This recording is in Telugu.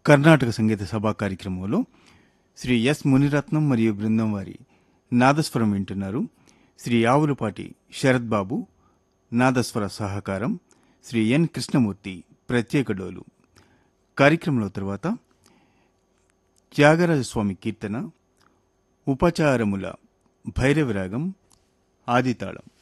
కర్ణాటక సంగీత సభా కార్యక్రమంలో శ్రీ ఎస్ మునిరత్నం మరియు బృందం వారి నాదస్వరం వింటున్నారు. శ్రీ ఆవులపాటి శరత్ బాబు నాదస్వర సహకారం, శ్రీ ఎన్ కృష్ణమూర్తి ప్రత్యేక డోలు. కార్యక్రమంలో తరువాత త్యాగరాజస్వామి కీర్తన ఉపచారముల భైరవిరాగం ఆదితాళం.